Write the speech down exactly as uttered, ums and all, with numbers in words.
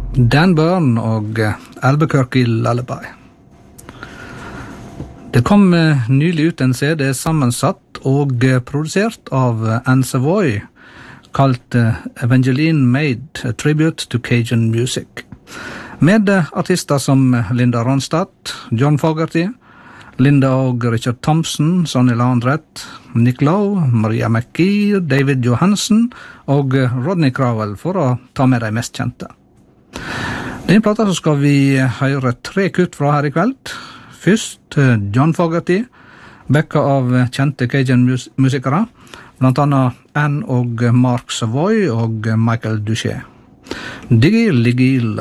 Dan Byrne og Albuquerque Lullaby. Det kom nylig ut en C D sammensatt og produsert av Anne Savoy, kalt Evangeline Made, a tribute to Cajun music, med artister som Linda Ronstadt, John Fogerty, Linda og Richard Thompson, Sonny Landreth, Nick Lowe, Maria McGee, David Johansen og Rodney Crowell, for å ta med de mest kjente. Denne plata så skal vi høre tre kutt fra her i kveld. Først John Fogerty, backa av kjente Cajun-musikere, blant annet Anne og Mark Savoy og Michael Duché. Diggy Liggy